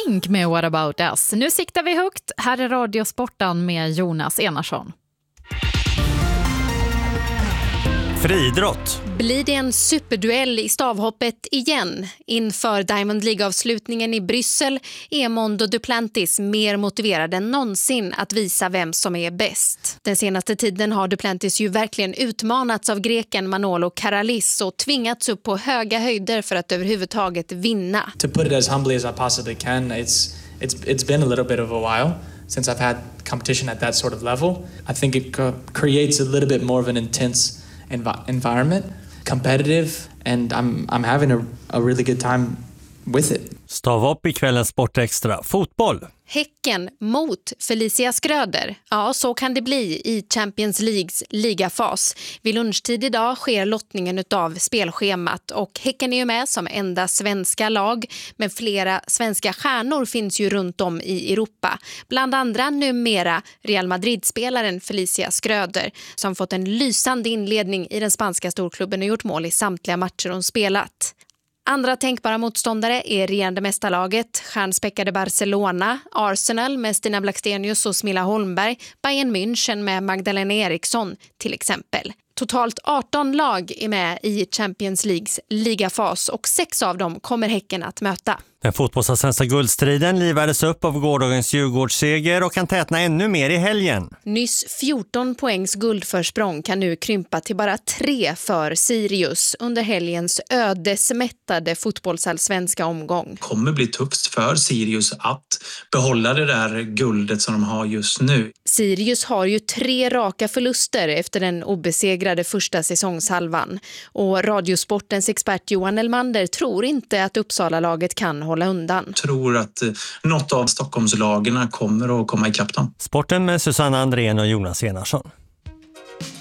Pink med What About Us. Nu siktar vi högt. Här är Radiosporten med Jonas Enarsson. Friidrott. Blir det en superduell i stavhoppet igen? Inför Diamond League-avslutningen i Bryssel är Mondo Duplantis mer motiverad än någonsin att visa vem som är bäst. Den senaste tiden har Duplantis ju verkligen utmanats av greken Manolo Karalis och tvingats upp på höga höjder för att överhuvudtaget vinna. To put it as humbly as I possibly can, it's been a little bit of a while since I've had competition at that sort of level. I think it creates a little bit more of an intense environment, competitive, and I'm having a really good time with it. Stavhopp i kvällens Sportextra. Fotboll. Häcken mot Felicia Skröder. Ja, så kan det bli i Champions Leagues ligafas. Vid lunchtid idag sker lottningen utav spelschemat och Häcken är ju med som enda svenska lag, men flera svenska stjärnor finns ju runt om i Europa. Bland andra numera Real Madrid-spelaren Felicia Skröder som fått en lysande inledning i den spanska storklubben och gjort mål i samtliga matcher hon spelat. Andra tänkbara motståndare är regerande mästarlaget, stjärnspäckade Barcelona, Arsenal med Stina Blackstenius och Smilla Holmberg, Bayern München med Magdalena Eriksson till exempel. Totalt 18 lag är med i Champions Leagues ligafas och 6 av dem kommer Häcken att möta. Den fotbollsallsvenska guldstriden livades upp av gårdagens Djurgårdsseger och kan tätna ännu mer i helgen. Nyss 14 poängs guldförsprång kan nu krympa till bara 3 för Sirius under helgens ödesmättade fotbollsallsvenska omgång. Det kommer bli tufft för Sirius att behålla det där guldet som de har just nu. Sirius har ju 3 raka förluster efter den obesegrade första säsongshalvan. Och Radiosportens expert Johan Elmander tror inte att Uppsala-laget kan hålla undan. Jag tror att något av Stockholmslagarna kommer att komma ikapp dem. Sporten med Susanna Andrén och Jonas Enarsson.